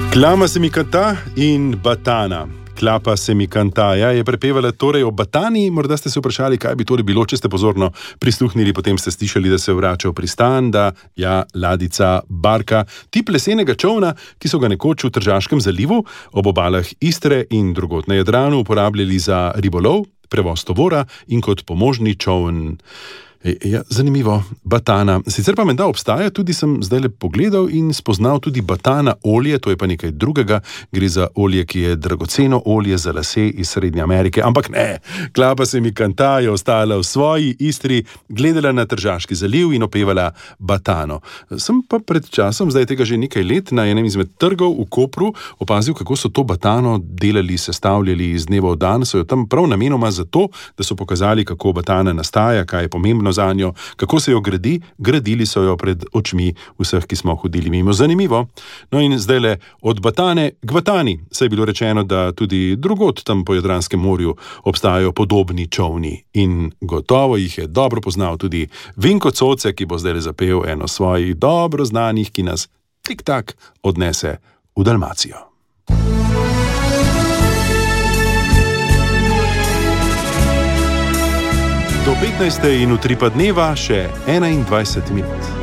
Klama se mi kanta in batana. Klapa se mi kanta. Ja, je prepevala torej o batani. Morda ste se vprašali, kaj bi torej bilo, če ste pozorno prisluhnili, potem ste slišali, da se vrača v pristan, da ja, ladjica, barka, tip lesenega čolna, ki so ga nekoč v Tržaškem zalivu, ob obalah Istre in drugod na Jadranu uporabljali za ribolov, prevoz tovora in kot pomožni čoln. Ja, zanimivo, batana. Sicer pa menda obstaja, tudi sem zdaj le pogledal in spoznal tudi batana olje, to je pa nekaj drugega, gre za olje, ki je dragoceno olje za lase iz Srednje Amerike. Ampak ne, Klapa se mi kanta je ostala v svoji Istri, gledala na Tržaški zaliv in opevala batano. Sem pa pred časom, zdaj tega že nekaj let, na enem izmed trgov v Kopru opazil, kako so to batano delali, sestavljali iz dneva v dan, so jo tam prav namenoma zato, da so pokazali, kako batana nastaja, kaj je pomembno za njo, kako se jo gradi, gradili so jo pred očmi vseh, ki smo hodili mimo. Zanimivo. No in zdaj le od batane k batani. Saj je bilo rečeno, da tudi drugod tam po Jadranskem morju obstajajo podobni čolni. In gotovo jih je dobro poznal tudi Vinko Coce, ki bo zdaj le zapel eno svojih dobro znanih, ki nas tik-tak odnese v Dalmacijo. Do 15. in utripa dneva še 21 minut.